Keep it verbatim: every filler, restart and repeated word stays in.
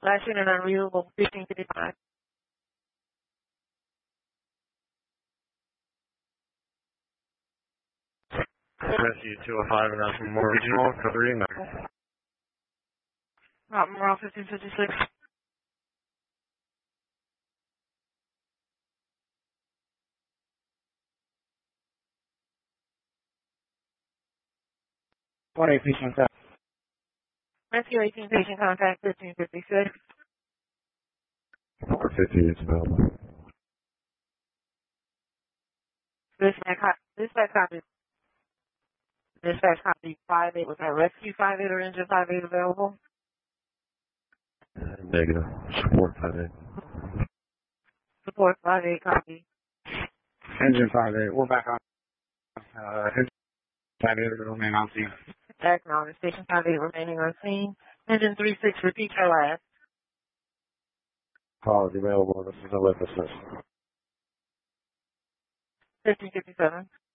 Last unit unreadable, fifteen fifty-five. Rescue two oh five and that's more regional, code three, medical. Not Morale fifteen fifty-six. What a patient contact. Rescue eighteen, patient contact fifteen fifty-six. four fifty is available. Dispatch copy. Dispatch copy. Dispatch copy five eight. Was that rescue five eight or engine five eight available? Negative. Support five eight. Support five eight copy. Engine five eight. We're back on. Uh, engine five eight will remain on scene. Acknowledge. Station five eight remaining on scene. Engine three six, repeat your last. Call is available. This is a witness. fifteen fifty-seven.